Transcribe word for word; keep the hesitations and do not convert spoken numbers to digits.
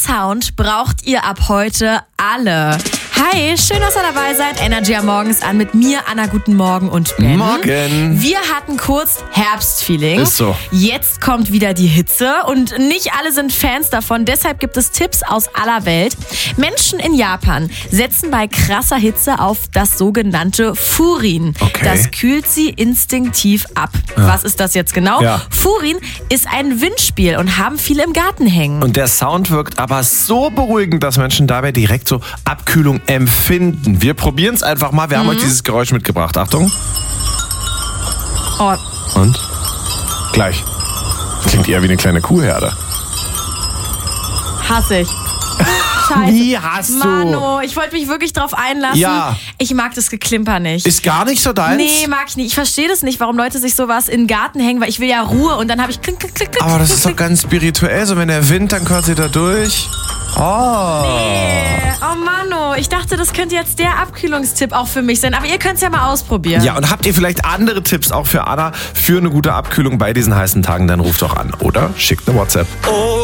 Sound braucht ihr ab heute alle. Hi, schön, dass ihr dabei seid. Energy am Morgen ist an mit mir, Anna, guten Morgen und Ben. Morgen. Wir hatten kurz Herbstfeeling. Ist so. Jetzt kommt wieder die Hitze und nicht alle sind Fans davon. Deshalb gibt es Tipps aus aller Welt. Menschen in Japan setzen bei krasser Hitze auf das sogenannte Furin. Okay. Das kühlt sie instinktiv ab. Ja. Was ist das jetzt genau? Ja. Furin ist ein Windspiel und haben viele im Garten hängen. Und der Sound wirkt aber so beruhigend, dass Menschen dabei direkt so Abkühlung empfinden. Wir probieren es einfach mal. Wir haben Mhm. euch dieses Geräusch mitgebracht. Achtung. Oh. Und? Gleich. Klingt eher wie eine kleine Kuhherde. Hasse ich. Scheiße. Wie hast du? Mano, ich wollte mich wirklich drauf einlassen. Ja. Ich mag das Geklimper nicht. Ist gar nicht so deins? Nee, mag ich nicht. Ich verstehe das nicht, warum Leute sich sowas in den Garten hängen, weil ich will ja Ruhe und dann habe ich klick, klick, klick, klick, Aber das klick, ist doch klick. ganz spirituell. So, wenn der Wind dann quasi da durch. Oh. Nee. Oh Mano, ich dachte, das könnte jetzt der Abkühlungstipp auch für mich sein. Aber ihr könnt es ja mal ausprobieren. Ja, und habt ihr vielleicht andere Tipps auch für Anna für eine gute Abkühlung bei diesen heißen Tagen, dann ruft doch an oder schickt eine WhatsApp.